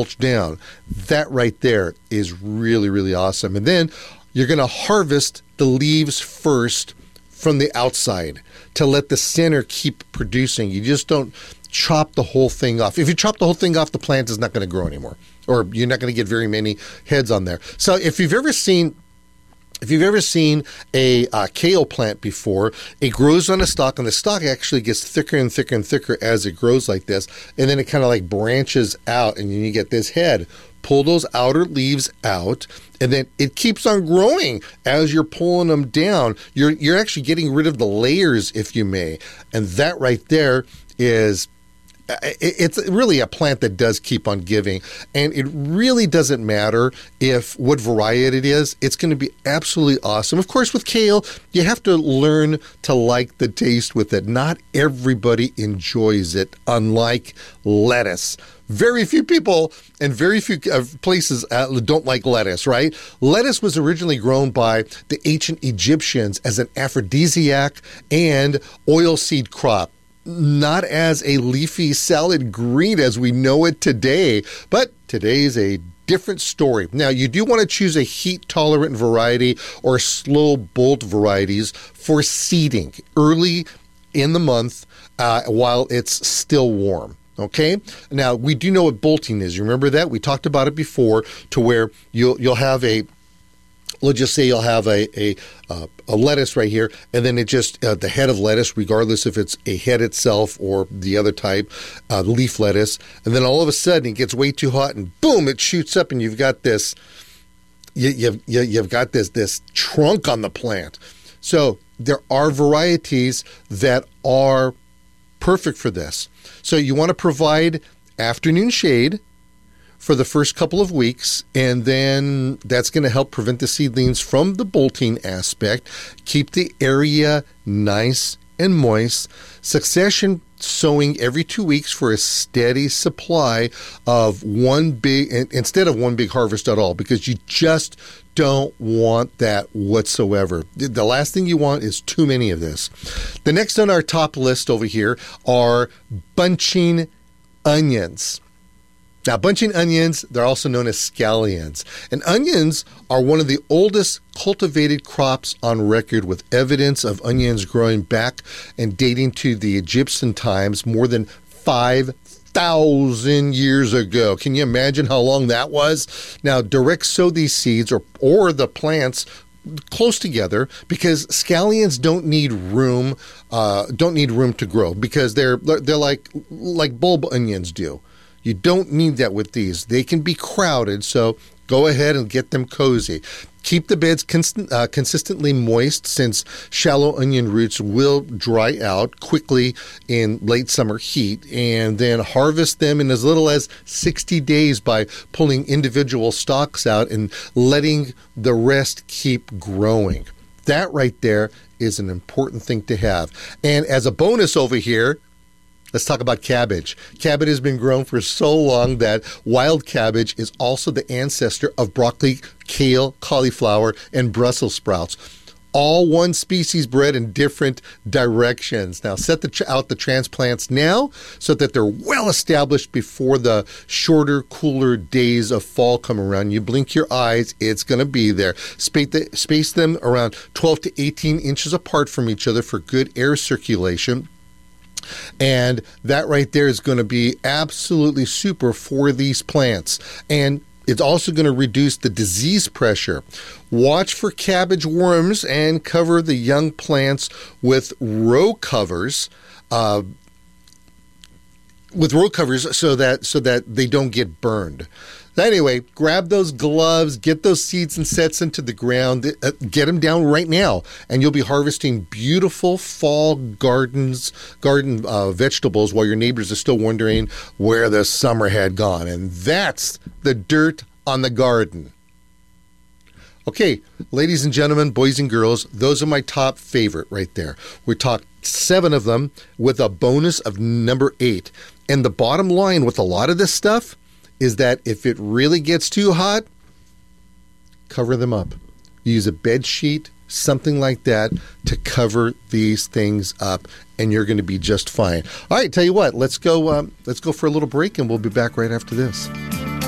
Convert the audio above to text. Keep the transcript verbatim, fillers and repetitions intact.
mulch down. That right there is really, really awesome. And then you're going to harvest the leaves first from the outside to let the center keep producing. You just don't chop the whole thing off. If you chop the whole thing off, the plant is not going to grow anymore, or you're not going to get very many heads on there. So if you've ever seen If you've ever seen a uh, kale plant before, it grows on a stalk, and the stalk actually gets thicker and thicker and thicker as it grows like this, and then it kind of like branches out, and then you get this head. Pull those outer leaves out, and then it keeps on growing as you're pulling them down. You're you're actually getting rid of the layers, if you may, and that right there is... It's really a plant that does keep on giving, and it really doesn't matter if what variety it is. It's going to be absolutely awesome. Of course, with kale, you have to learn to like the taste with it. Not everybody enjoys it, unlike lettuce. Very few people and very few uh, places uh, don't like lettuce, right? Lettuce was originally grown by the ancient Egyptians as an aphrodisiac and oilseed crop. Not as a leafy salad green as we know it today, but today's a different story. Now, you do want to choose a heat-tolerant variety or slow bolt varieties for seeding early in the month uh, while it's still warm. Okay. Now, we do know what bolting is. You remember that? We talked about it before, to where you'll you'll have a Let's just say you'll have a a, uh, a lettuce right here, and then it just, uh, the head of lettuce, regardless if it's a head itself or the other type, uh, leaf lettuce, and then all of a sudden it gets way too hot, and boom, it shoots up, and you've got this, you, you've, you, you've got this, this trunk on the plant. So there are varieties that are perfect for this. So you want to provide afternoon shade for the first couple of weeks, and then that's going to help prevent the seedlings from the bolting aspect, keep the area nice and moist. Succession sowing every two weeks for a steady supply of one big, instead of one big harvest at all, because you just don't want that whatsoever. The last thing you want is too many of this. The next on our top list over here are bunching onions. Now, bunching onions, they're also known as scallions. And onions are one of the oldest cultivated crops on record, with evidence of onions growing back and dating to the Egyptian times, more than five thousand years ago. Can you imagine how long that was? Now, direct sow these seeds or, or the plants close together, because scallions don't need room, uh, don't need room to grow, because they're they're like like bulb onions do. You don't need that with these. They can be crowded, so go ahead and get them cozy. Keep the beds cons- uh, consistently moist, since shallow onion roots will dry out quickly in late summer heat, and then harvest them in as little as sixty days by pulling individual stalks out and letting the rest keep growing. That right there is an important thing to have. And as a bonus over here, let's talk about cabbage. Cabbage has been grown for so long that wild cabbage is also the ancestor of broccoli, kale, cauliflower, and Brussels sprouts. All one species bred in different directions. Now, set the tr- out the transplants now so that they're well established before the shorter, cooler days of fall come around. You blink your eyes, it's going to be there. Space, the, space them around twelve to eighteen inches apart from each other for good air circulation. And that right there is going to be absolutely super for these plants. And it's also going to reduce the disease pressure. Watch for cabbage worms and cover the young plants with row covers. Uh, with row covers so that so that they don't get burned. Anyway, grab those gloves, get those seeds and sets into the ground, uh, get them down right now, and you'll be harvesting beautiful fall gardens, garden uh, vegetables while your neighbors are still wondering where the summer had gone. And that's the dirt on the garden. Okay, ladies and gentlemen, boys and girls, those are my top favorite right there. We talked seven of them with a bonus of number eight. And the bottom line with a lot of this stuff is that if it really gets too hot, cover them up. Use a bed sheet, something like that, to cover these things up, and you're going to be just fine. All right, tell you what, let's go. Um, let's go for a little break, and we'll be back right after this.